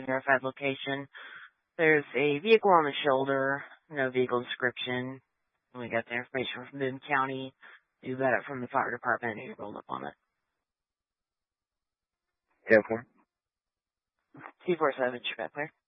verified location. There's a vehicle on the shoulder, no vehicle description. We got the information from Boone County. You got it from the fire department and you rolled up on it. 10-4. 247, Chevette clear.